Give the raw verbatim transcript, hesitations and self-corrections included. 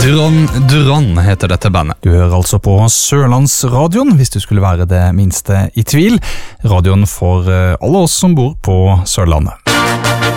Duran Duran heter dette bandet. Du hører altså på Sørlandsradioen, hvis du skulle være det minste i tvil. Radioen for alle oss som bor på Sørlandet.